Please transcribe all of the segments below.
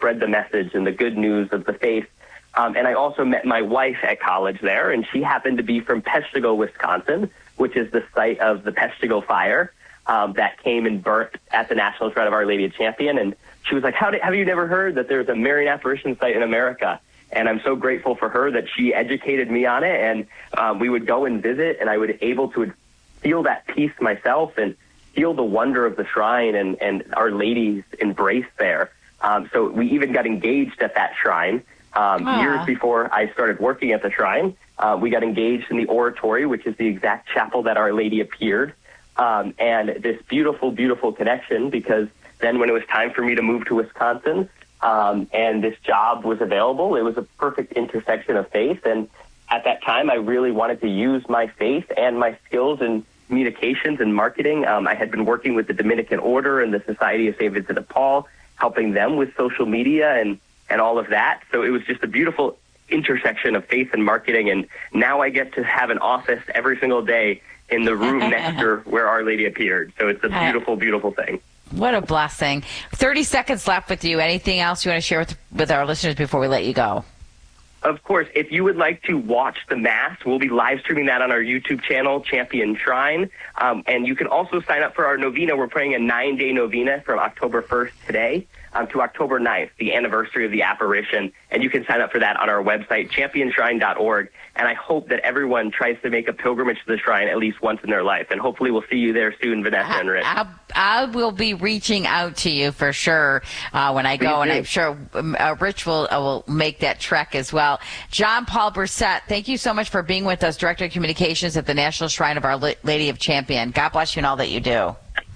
spread the message and the good news of the faith. And I also met my wife at college there, and she happened to be from Peshtigo, Wisconsin, which is the site of the Peshtigo fire that came and burnt at the National Shrine of Our Lady of Champion. And she was like, have you never heard that there's a Marian apparition site in America? And I'm so grateful for her that she educated me on it. And we would go and visit, and I would able to feel that peace myself and feel the wonder of the shrine and Our Lady's embrace there. So we even got engaged at that shrine. Years before I started working at the shrine, we got engaged in the oratory, which is the exact chapel that Our Lady appeared. And this beautiful, beautiful connection, because then when it was time for me to move to Wisconsin, and this job was available, it was a perfect intersection of faith. And at that time, I really wanted to use my faith and my skills in communications and marketing. I had been working with the Dominican Order and the Society of St. Vincent de Paul, helping them with social media and all of that. So it was just a beautiful intersection of faith and marketing. And now I get to have an office every single day in the room next to where Our Lady appeared. So it's a beautiful, beautiful thing. What a blessing. 30 seconds left with you. Anything else you want to share with our listeners before we let you go? Of course, if you would like to watch the Mass, we'll be live streaming that on our YouTube channel, Champion Shrine. And you can also sign up for our novena. We're praying a 9-day novena from October 1st today to October 9th, the anniversary of the apparition. And you can sign up for that on our website, championshrine.org. And I hope that everyone tries to make a pilgrimage to the shrine at least once in their life. And hopefully we'll see you there soon, Vanessa and Rich. I will be reaching out to you for sure when I go, and I'm sure Rich will make that trek as well. John Paul Brissett, thank you so much for being with us, Director of Communications at the National Shrine of Our Lady of Champion. God bless you and all that you do.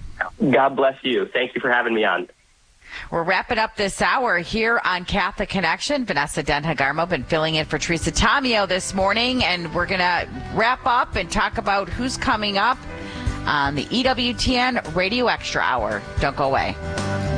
God bless you. Thank you for having me on. We're wrapping up this hour here on Catholic Connection. Vanessa Denhagarmo been filling in for Teresa Tomeo this morning, and we're going to wrap up and talk about who's coming up on the EWTN Radio Extra Hour. Don't go away.